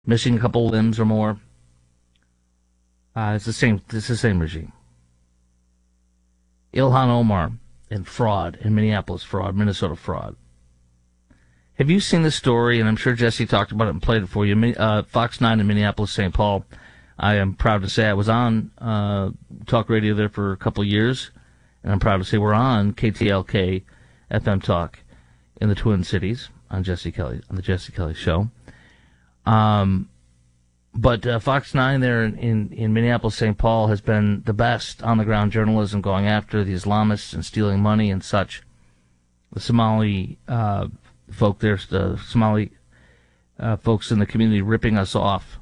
missing a couple limbs or more. It's the same. It's the same regime. Ilhan Omar and fraud in Minneapolis, fraud, Minnesota fraud. Have you seen this story? And I'm sure Jesse talked about it and played it for you. Fox 9 in Minneapolis, St. Paul. I am proud to say I was on talk radio there for a couple of years, and I'm proud to say we're on KTLK FM Talk in the Twin Cities on the Jesse Kelly Show. But Fox 9 there in Minneapolis, St. Paul has been the best on-the-ground journalism going after the Islamists and stealing money and such. The Somali folk there, the Somali folks in the community ripping us off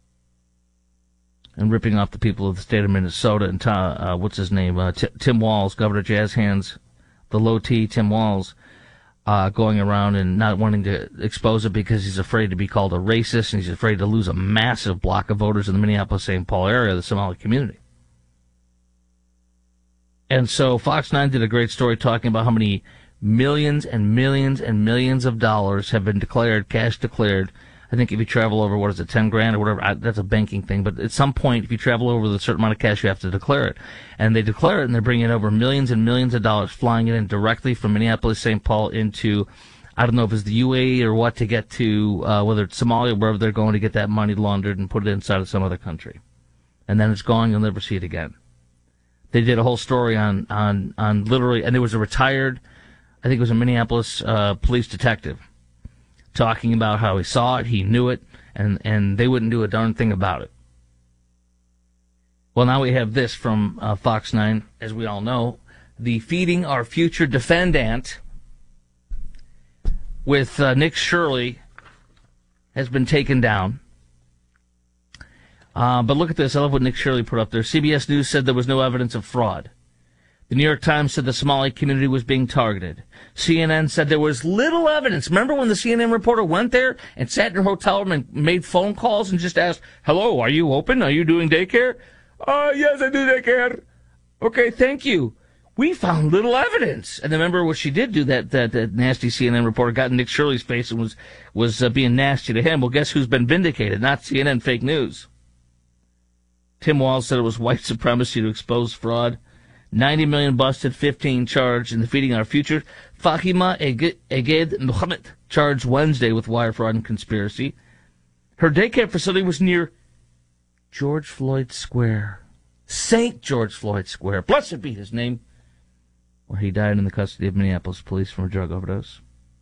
and ripping off the people of the state of Minnesota. And what's his name? Tim Walz, Governor Jazz Hands, the low T, Tim Walz, going around and not wanting to expose it because he's afraid to be called a racist and he's afraid to lose a massive block of voters in the Minneapolis-St. Paul area, the Somali community. And so Fox 9 did a great story talking about how many millions and millions and millions of dollars have been declared, cash declared. I think if you travel over, 10 grand or whatever, that's a banking thing. But at some point, if you travel over a certain amount of cash, you have to declare it. And they declare it, and they're bringing over millions and millions of dollars, flying it in directly from Minneapolis, St. Paul into, I don't know if it's the UAE or what, to get to, whether it's Somalia, wherever they're going to get that money laundered and put it inside of some other country. And then it's gone, you'll never see it again. They did a whole story on literally, and there was a retired, I think it was a Minneapolis police detective, talking about how he saw it, he knew it, and they wouldn't do a darn thing about it. Well, now we have this from Fox 9, as we all know. The Feeding Our Future defendant with Nick Shirley has been taken down. But look at this. I love what Nick Shirley put up there. CBS News said there was no evidence of fraud. The New York Times said the Somali community was being targeted. CNN said there was little evidence. Remember when the CNN reporter went there and sat in her hotel room and made phone calls and just asked, hello, are you open? Are you doing daycare? Yes, I do daycare. Okay, thank you. We found little evidence. And remember what she did do, that nasty CNN reporter got in Nick Shirley's face and was being nasty to him. Well, guess who's been vindicated? Not CNN fake news. Tim Walz said it was white supremacy to expose fraud. 90 million busted, 15 charged in the Feeding Our Future. Fahima Eged Muhammad charged Wednesday with wire fraud and conspiracy. Her daycare facility was near George Floyd Square. St. George Floyd Square. Blessed be his name. Where he died in the custody of Minneapolis police from a drug overdose.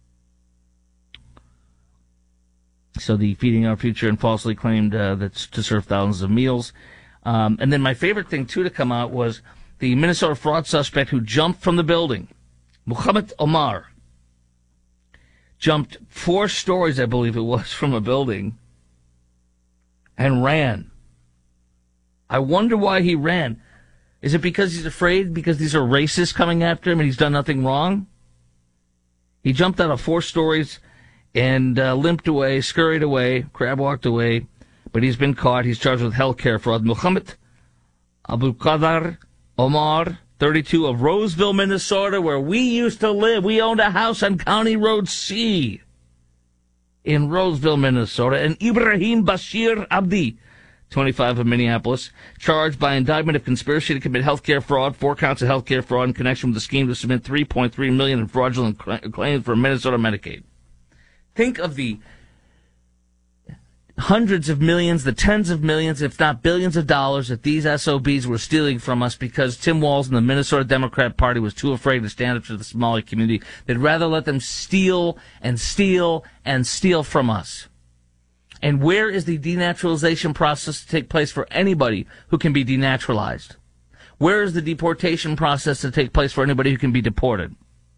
So the Feeding Our Future and falsely claimed that's to serve thousands of meals. And then my favorite thing, too, to come out was the Minnesota fraud suspect who jumped from the building, Muhammad Omar, jumped 4 stories, I believe it was, from a building and ran. I wonder why he ran. Is it because he's afraid because these are racists coming after him and he's done nothing wrong? He jumped out of 4 stories and limped away, scurried away, crab walked away, but he's been caught. He's charged with health care fraud. Muhammad Abu Qadar Omar, 32, of Roseville, Minnesota, where we used to live. We owned a house on County Road C in Roseville, Minnesota. And Ibrahim Bashir Abdi, 25, of Minneapolis, charged by indictment of conspiracy to commit healthcare fraud, 4 counts of healthcare fraud in connection with the scheme to submit $3.3 million in fraudulent claims for Minnesota Medicaid. Think of the hundreds of millions, the tens of millions, if not billions of dollars that these SOBs were stealing from us because Tim Walz and the Minnesota Democrat Party was too afraid to stand up to the Somali community. They'd rather let them steal and steal and steal from us. And where is the denaturalization process to take place for anybody who can be denaturalized? Where is the deportation process to take place for anybody who can be deported?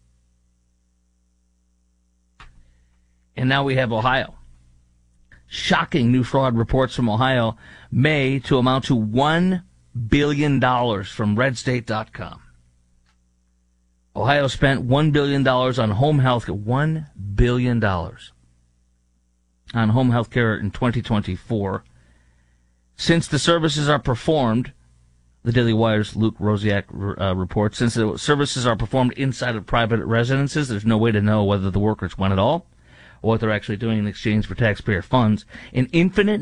And now we have Ohio. Shocking new fraud reports from Ohio may to amount to $1 billion from redstate.com. Ohio spent $1 billion on home health care. $1 billion on home health care in 2024. Since the services are performed, the Daily Wire's Luke Rosiak reports, since the services are performed inside of private residences, there's no way to know whether the workers went at all or what they're actually doing in exchange for taxpayer funds. An infinite